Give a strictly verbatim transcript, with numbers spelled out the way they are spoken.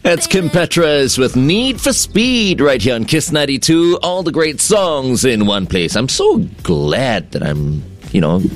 That's Kim Petras with Need for Speed right here on Kiss ninety-two. All the great songs in one place. I'm so glad that I'm, you know,